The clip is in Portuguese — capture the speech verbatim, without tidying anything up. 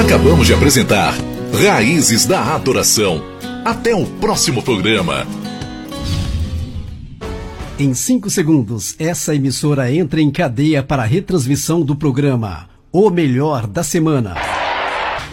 Acabamos de apresentar Raízes da Adoração. Até o próximo programa. Em cinco segundos, essa emissora entra em cadeia para a retransmissão do programa O Melhor da Semana.